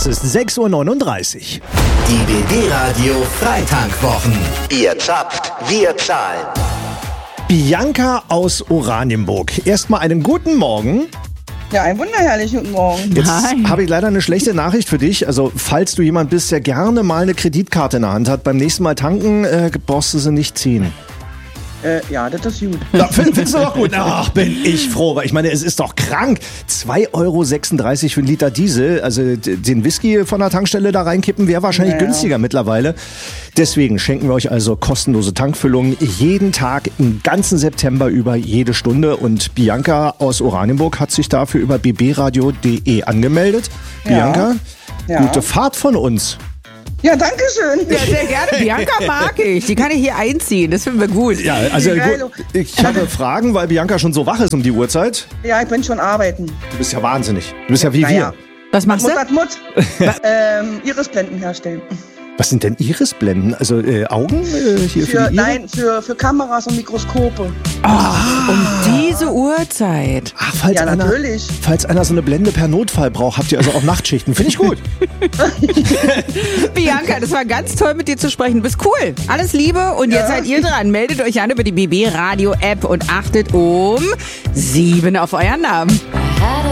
Es ist 6:39 Uhr. Die BB-Radio Freitankwochen. Ihr zapft, wir zahlen. Bianca aus Oranienburg. Erstmal einen guten Morgen. Ja, einen wunderherrlichen guten Morgen. Jetzt habe ich leider eine schlechte Nachricht für dich. Also, falls du jemand bist, der gerne mal eine Kreditkarte in der Hand hat, beim nächsten Mal tanken, brauchst du sie nicht ziehen. Ja, das ist gut. Ja, findest du doch gut? Ach, bin ich froh, weil ich meine, es ist doch krank. 2,36 € für einen Liter Diesel, also den Whisky von der Tankstelle da reinkippen, wäre wahrscheinlich günstiger mittlerweile. Deswegen schenken wir euch also kostenlose Tankfüllungen jeden Tag im ganzen September über jede Stunde. Und Bianca aus Oranienburg hat sich dafür über bbradio.de angemeldet. Bianca, gute Fahrt von uns. Ja, danke schön. Ja, sehr gerne. Bianca mag ich. Die kann ich hier einziehen. Das finden wir gut. Ja, also Geil. gut, ich habe Fragen, weil Bianca schon so wach ist um die Uhrzeit. Ja, ich bin schon arbeiten. Du bist ja wahnsinnig. Du bist ja wie Naja. wir. Was machst du? Irisblenden herstellen. Was sind denn Irisblenden? Also Augen hier für die Iris? Nein, für Kameras und Mikroskope. Um diese Uhrzeit. Ach, falls Ja, einer, natürlich. falls einer so eine Blende per Notfall braucht, habt ihr also auch Nachtschichten. Finde ich gut. Bianca, das war ganz toll mit dir zu sprechen. Du bist cool. Alles Liebe und jetzt seid ihr dran. Meldet euch an über die BB Radio App und achtet um 7 auf euren Namen. I had a